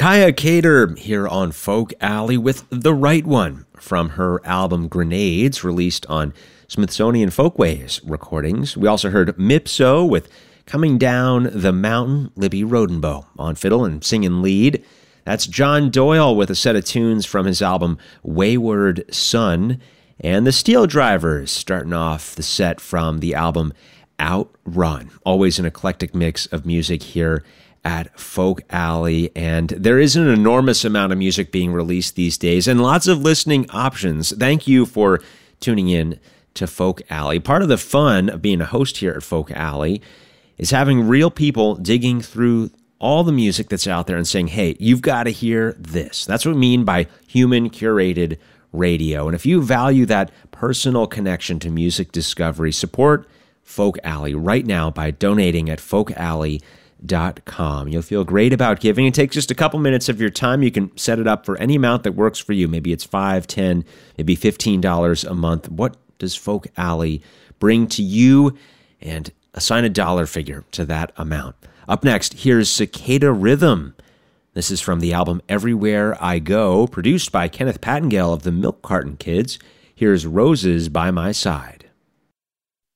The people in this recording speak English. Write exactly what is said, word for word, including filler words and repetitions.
Kaya Cater here on Folk Alley with The Right One from her album Grenades, released on Smithsonian Folkways recordings. We also heard Mipso with Coming Down the Mountain, Libby Rodenbow on fiddle and singing lead. That's John Doyle with a set of tunes from his album Wayward Son. And the Steel Drivers starting off the set from the album Outrun. Always an eclectic mix of music here at Folk Alley, and there is an enormous amount of music being released these days and lots of listening options. Thank you for tuning in to Folk Alley. Part of the fun of being a host here at Folk Alley is having real people digging through all the music that's out there and saying, hey, you've got to hear this. That's what we mean by human curated radio. And if you value that personal connection to music discovery, support Folk Alley right now by donating at folk alley dot com. You'll feel great about giving. It takes just a couple minutes of your time. You can set it up for any amount that works for you. Maybe it's five, ten, maybe fifteen dollars a month. What does Folk Alley bring to you? And assign a dollar figure to that amount. Up next, here's Cicada Rhythm. This is from the album Everywhere I Go, produced by Kenneth Pattingale of the Milk Carton Kids. Here's Roses by My Side.